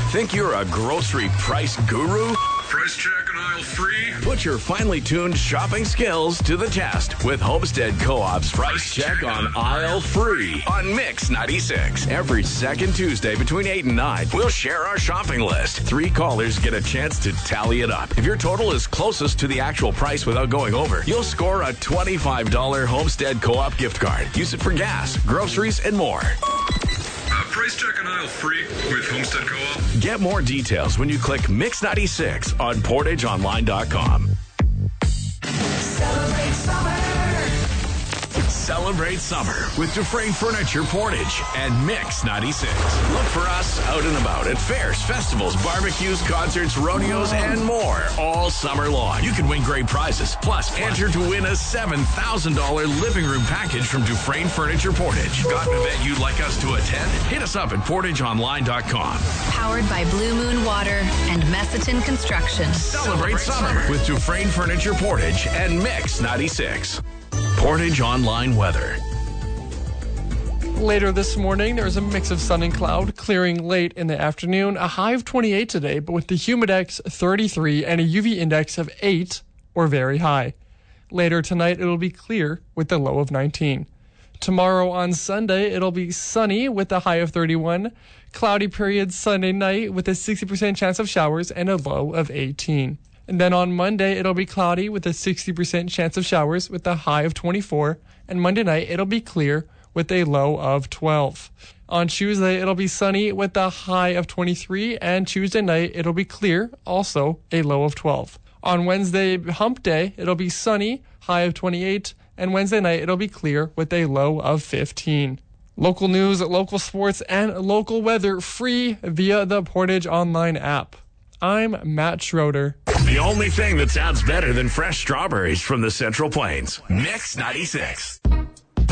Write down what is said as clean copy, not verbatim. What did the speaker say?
Think you're a grocery price guru? Price check on aisle 3. Put your finely tuned shopping skills to the test with Homestead Co-op's Price Check on Aisle 3 on Mix 96. Every second Tuesday between 8 and 9, we'll share our shopping list. 3 callers get a chance to tally it up. If your total is closest to the actual price without going over, you'll score a $25 Homestead Co-op gift card. Use it for gas, groceries, and more. Price check on aisle 3 with Homestead Co-op. Get more details when you click Mix 96 on PortageOnline.com. Celebrate summer. Celebrate summer with Dufresne Furniture Portage and Mix 96. Look for us out and about at fairs, festivals, barbecues, concerts, rodeos, and more all summer long. You can win great prizes. Plus, enter to win a $7,000 living room package from Dufresne Furniture Portage. Got an event you'd like us to attend? Hit us up at PortageOnline.com. Powered by Blue Moon Water and Messiton Construction. Celebrate summer with Dufresne Furniture Portage and Mix 96. Portage Online weather. Later this morning, there's a mix of sun and cloud, clearing late in the afternoon. A high of 28 today, but with the humidex 33 and a UV index of 8 or very high. Later tonight, it'll be clear with the low of 19. Tomorrow on Sunday, it'll be sunny with a high of 31. Cloudy period Sunday night with a 60% chance of showers and a low of 18. And then on Monday, it'll be cloudy with a 60% chance of showers with a high of 24. And Monday night, it'll be clear with a low of 12. On Tuesday, it'll be sunny with a high of 23. And Tuesday night, it'll be clear, also a low of 12. On Wednesday, hump day, it'll be sunny, high of 28. And Wednesday night, it'll be clear with a low of 15. Local news, local sports, and local weather free via the Portage Online app. I'm Matt Schroeder. The only thing that sounds better than fresh strawberries from the Central Plains. Mix 96.